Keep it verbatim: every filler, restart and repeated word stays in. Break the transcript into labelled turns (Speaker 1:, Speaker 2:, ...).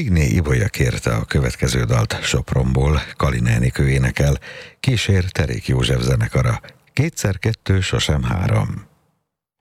Speaker 1: Vigné Ibolya kérte a következő dalt Sopronból, Kalina Enikő énekel, kísér Terék József zenekara. Kétszer kettő, sosem három.